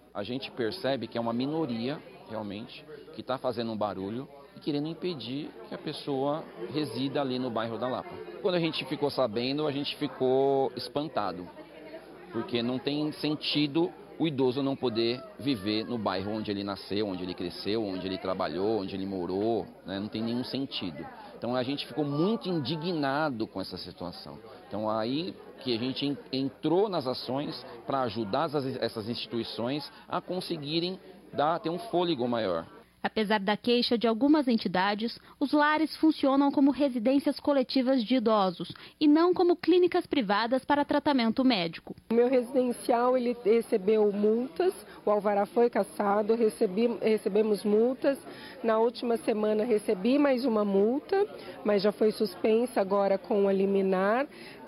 A gente percebe que é uma minoria, realmente, que está fazendo um barulho e querendo impedir que a pessoa resida ali no bairro da Lapa. Quando a gente ficou sabendo, a gente ficou espantado, porque não tem sentido o idoso não poder viver no bairro onde ele nasceu, onde ele cresceu, onde ele trabalhou, onde ele morou, né? Não tem nenhum sentido. Então a gente ficou muito indignado com essa situação. Então aí que a gente entrou nas ações para ajudar essas instituições a conseguirem ter um fôlego maior. Apesar da queixa de algumas entidades, os lares funcionam como residências coletivas de idosos e não como clínicas privadas para tratamento médico. O meu residencial ele recebeu multas, o alvará foi cassado, recebemos multas. Na última semana recebi mais uma multa, mas já foi suspensa agora com a liminar.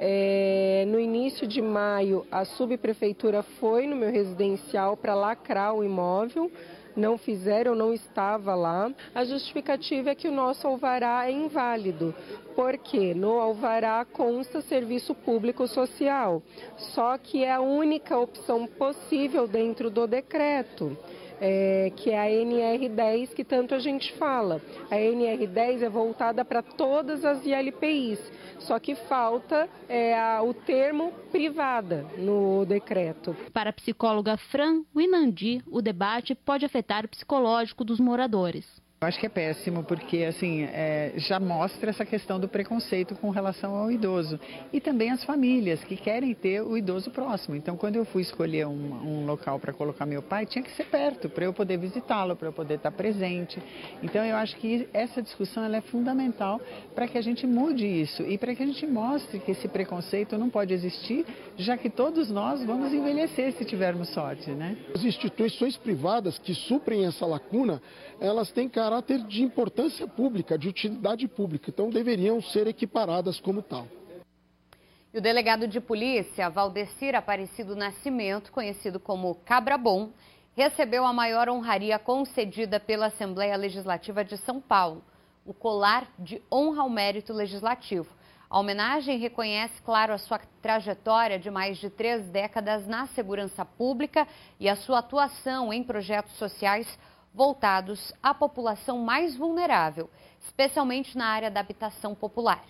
No início de maio, a subprefeitura foi no meu residencial para lacrar o imóvel. Não fizeram, eu não estava lá. A justificativa é que o nosso alvará é inválido, porque no alvará consta serviço público social, só que é a única opção possível dentro do decreto. Que é a NR10 que tanto a gente fala. A NR10 é voltada para todas as ILPIs, só que falta o termo privada no decreto. Para a psicóloga Fran Winandi, o debate pode afetar o psicológico dos moradores. Eu acho que é péssimo, porque assim, já mostra essa questão do preconceito com relação ao idoso. E também as famílias que querem ter o idoso próximo. Então, quando eu fui escolher um local para colocar meu pai, tinha que ser perto, para eu poder visitá-lo, para eu poder estar presente. Então, eu acho que essa discussão ela é fundamental para que a gente mude isso e para que a gente mostre que esse preconceito não pode existir, já que todos nós vamos envelhecer se tivermos sorte, né? As instituições privadas que suprem essa lacuna, elas têm caráter de importância pública, de utilidade pública, então deveriam ser equiparadas como tal. E o delegado de polícia, Valdecir Aparecido Nascimento, conhecido como Cabra Bom, recebeu a maior honraria concedida pela Assembleia Legislativa de São Paulo, o Colar de Honra ao Mérito Legislativo. A homenagem reconhece, claro, a sua trajetória de mais de 3 décadas na segurança pública e a sua atuação em projetos sociais voltados à população mais vulnerável, especialmente na área da habitação popular.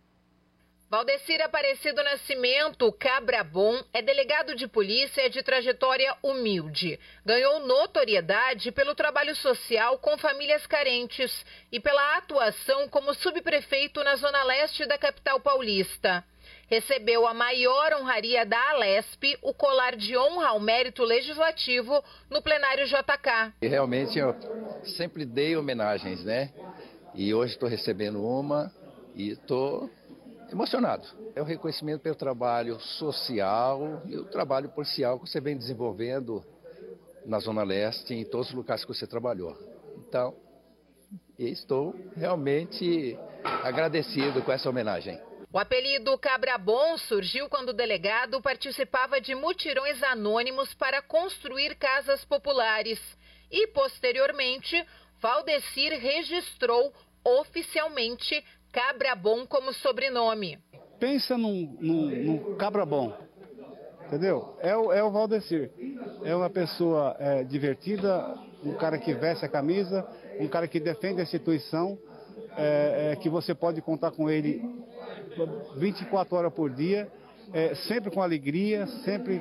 Valdecir Aparecido Nascimento, Cabra Bom, é delegado de polícia de trajetória humilde. Ganhou notoriedade pelo trabalho social com famílias carentes e pela atuação como subprefeito na zona leste da capital paulista. Recebeu a maior honraria da Alesp, o Colar de Honra ao Mérito Legislativo, no plenário JK. E realmente eu sempre dei homenagens, né? E hoje estou recebendo uma e estou emocionado. É o reconhecimento pelo trabalho social e o trabalho policial que você vem desenvolvendo na Zona Leste e em todos os locais que você trabalhou. Então, estou realmente agradecido com essa homenagem. O apelido Cabra Bom surgiu quando o delegado participava de mutirões anônimos para construir casas populares. E, posteriormente, Valdecir registrou oficialmente Cabra Bom como sobrenome. Pensa num Cabra Bom, entendeu? É o Valdecir. É uma pessoa divertida, um cara que veste a camisa, um cara que defende a instituição, que você pode contar com ele 24 horas por dia, sempre com alegria, sempre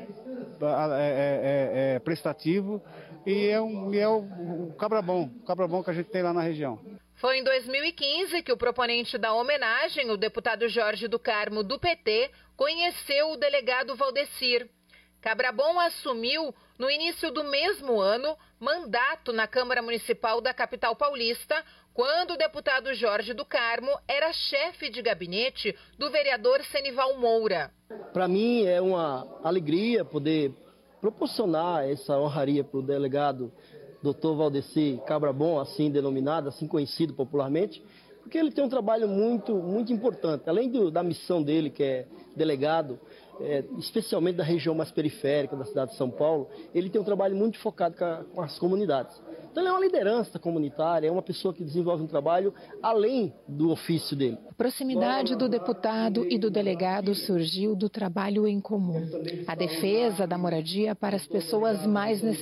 prestativo, e é o Cabra Bom que a gente tem lá na região. Foi em 2015 que o proponente da homenagem, o deputado Jorge do Carmo, do PT, conheceu o delegado Valdecir. Cabra Bom assumiu, no início do mesmo ano, mandato na Câmara Municipal da capital paulista, quando o deputado Jorge do Carmo era chefe de gabinete do vereador Senival Moura. Para mim é uma alegria poder proporcionar essa honraria para o delegado Dr. Valdecir Cabra Bom, assim denominado, assim conhecido popularmente, porque ele tem um trabalho muito importante. Além da missão dele, que é delegado, especialmente da região mais periférica da cidade de São Paulo, ele tem um trabalho muito focado com as comunidades. Então ele é uma liderança comunitária, é uma pessoa que desenvolve um trabalho além do ofício dele. A proximidade do deputado e do delegado surgiu do trabalho em comum. A defesa da moradia para as pessoas mais necessitadas.